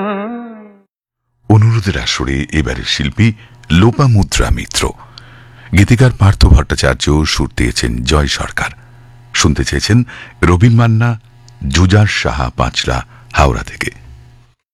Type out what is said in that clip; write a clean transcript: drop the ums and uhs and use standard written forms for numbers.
অনুরোধের আসরে এবারের শিল্পী লোপামুদ্রা মিত্র, গীতিকার পার্থ ভট্টাচার্য, সুর দিয়েছেন জয় সরকার। শুনতে চেয়েছেন রবীন মান্না, জুজার সাহা পাঁচলা, হাওড়া থেকে।